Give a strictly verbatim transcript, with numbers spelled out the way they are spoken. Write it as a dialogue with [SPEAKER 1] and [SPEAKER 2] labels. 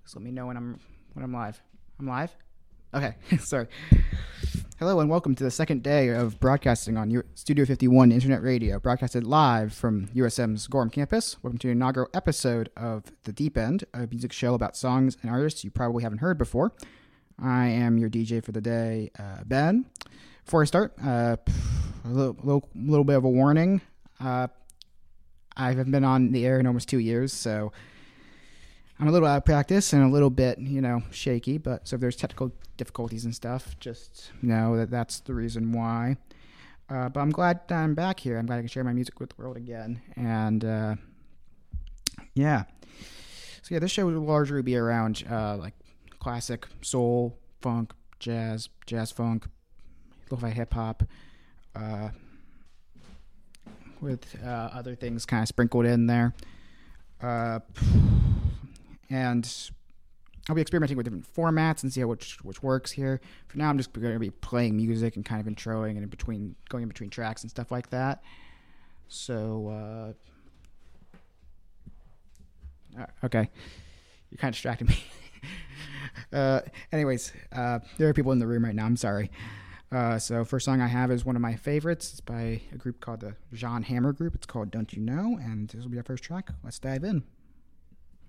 [SPEAKER 1] Just let me know when I'm when I'm live. I'm live? Okay, sorry. Hello and welcome to the second day of broadcasting on U- Studio fifty-one Internet Radio, broadcasted live from U S M's Gorham campus. Welcome to an inaugural episode of The Deep End, a music show about songs and artists you probably haven't heard before. I am your D J for the day, uh, Ben. Before I start, uh, a little, little, little bit of a warning. Uh, I haven't been on the air in almost two years, so I'm a little out of practice and a little bit, you know, shaky. But so if there's technical difficulties and stuff, just know that that's the reason why. Uh, but I'm glad I'm back here. I'm glad I can share my music with the world again. And uh, yeah, so yeah, this show will largely be around uh, like classic soul, funk, jazz, jazz funk, lo-fi hip hop, uh, with uh, other things kind of sprinkled in there. Uh, and I'll be experimenting with different formats and see how which which works here. For now, I'm just going to be playing music and kind of introing and in between, going in between tracks and stuff like that. So, uh, uh, okay, you're kind of distracting me. uh, anyways, uh, there are people in the room right now. I'm sorry. Uh, so first song I have is one of my favorites. It's by a group called the John Hammer Group. It's called Don't You Know? And this will be our first track. Let's dive in.